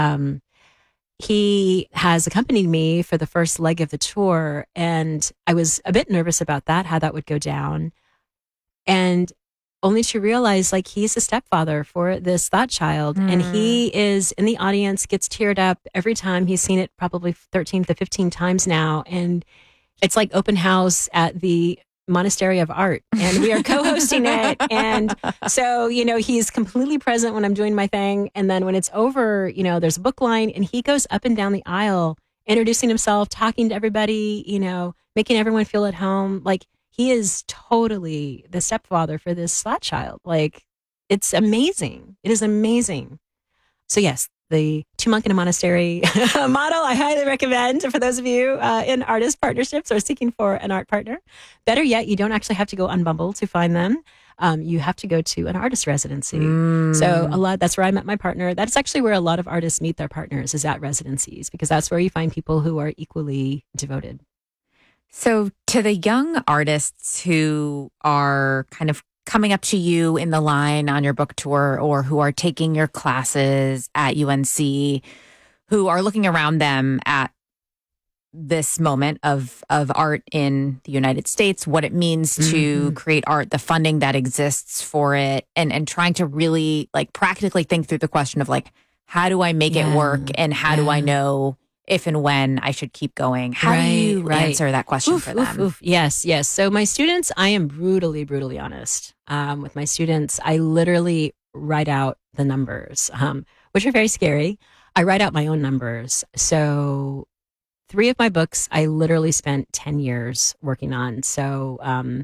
He has accompanied me for the first leg of the tour, and I was a bit nervous about that, how that would go down. And only to realize, like, he's a stepfather for this thought child. And he is in the audience, gets teared up every time. He's seen it probably 13 to 15 times now. And it's like open house at the Monastery of Art, and we are co-hosting it. And so, he's completely present when I'm doing my thing. And then when it's over, there's a book line, and he goes up and down the aisle, introducing himself, talking to everybody, making everyone feel at home. Like, he is totally the stepfather for this slot child. Like, it's amazing. It is amazing. So yes, the Two Monk in a Monastery model, I highly recommend for those of you in artist partnerships or seeking for an art partner. Better yet, you don't actually have to go on Bumble to find them. You have to go to an artist residency. So that's where I met my partner. That's actually where a lot of artists meet their partners, is at residencies, because that's where you find people who are equally devoted. So to the young artists who are kind of coming up to you in the line on your book tour, or who are taking your classes at UNC, who are looking around them at this moment of art in the United States, what it means to create art, the funding that exists for it, and trying to really like practically think through the question of like, how do I make it work, and how do I know if and when I should keep going? How do you answer that question for them? Yes. So my students, I am brutally, brutally honest. With my students, I literally write out the numbers, which are very scary. I write out my own numbers. So 3 of my books, I literally spent 10 years working on. So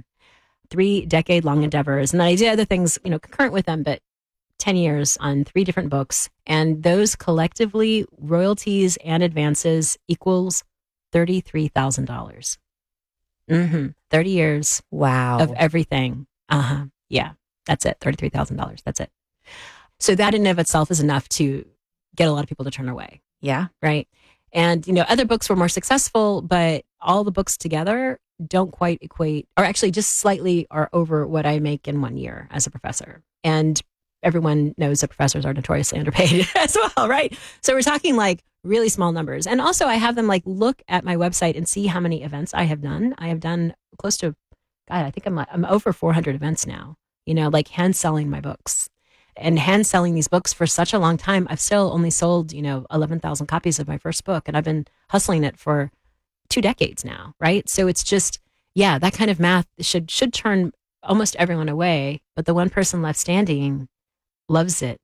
3 decade-long endeavors. And then I did other things, concurrent with them, but 10 years on 3 different books. And those collectively, royalties and advances equals $33,000. 30 years. Wow. Of everything. Yeah, that's it. $33,000. That's it. So that in and of itself is enough to get a lot of people to turn away. Yeah. Right. And, other books were more successful, but all the books together don't quite equate, or actually just slightly are over what I make in 1 year as a professor. And everyone knows that professors are notoriously underpaid as well, right? So we're talking like really small numbers. And also I have them like look at my website and see how many events I have done. I have done close to, God, I think I'm over 400 events now, like hand selling my books. And hand selling these books for such a long time. I've still only sold, 11,000 copies of my first book, and I've been hustling it for 2 decades now, right? So it's just, that kind of math should turn almost everyone away, but the one person left standing loves it.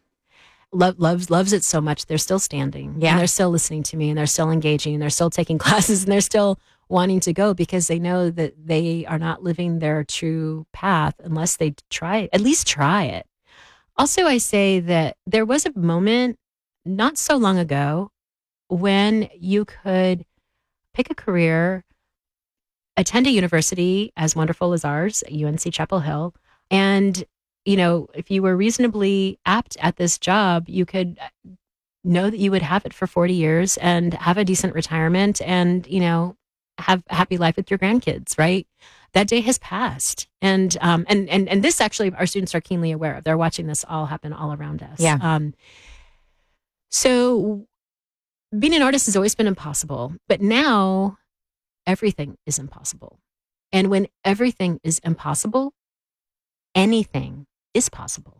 Loves it so much. They're still standing. Yeah. And they're still listening to me, and they're still engaging, and they're still taking classes, and they're still wanting to go, because they know that they are not living their true path unless they at least try it. Also, I say that there was a moment not so long ago when you could pick a career, attend a university as wonderful as ours, UNC Chapel Hill, and if you were reasonably apt at this job, you could know that you would have it for 40 years and have a decent retirement and, have a happy life with your grandkids, right? That day has passed. And this actually our students are keenly aware of. They're watching this all happen all around us. Yeah. So being an artist has always been impossible, but now everything is impossible. And when everything is impossible, anything is possible.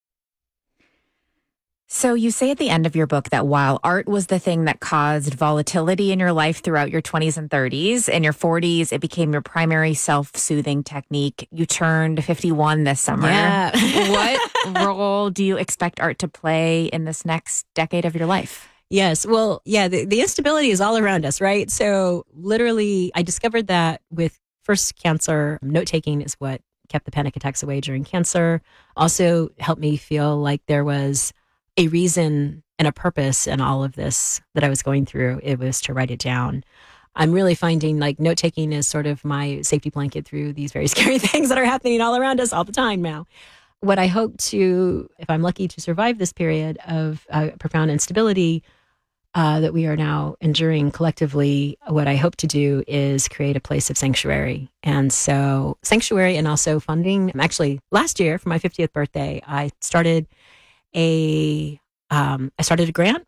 So you say at the end of your book that while art was the thing that caused volatility in your life throughout your 20s and 30s, in your 40s, it became your primary self-soothing technique. You turned 51 this summer. Yeah. What role do you expect art to play in this next decade of your life? Yes. Well, the instability is all around us, right? So literally, I discovered that with first cancer, note-taking is what kept the panic attacks away during cancer. Also helped me feel like there was a reason and a purpose in all of this that I was going through. It was to write it down. I'm really finding like note-taking is sort of my safety blanket through these very scary things that are happening all around us all the time now. What I hope to, if I'm lucky to survive this period of profound instability that we are now enduring collectively, what I hope to do is create a place of sanctuary. And so sanctuary and also funding. Actually, last year for my 50th birthday, I started a grant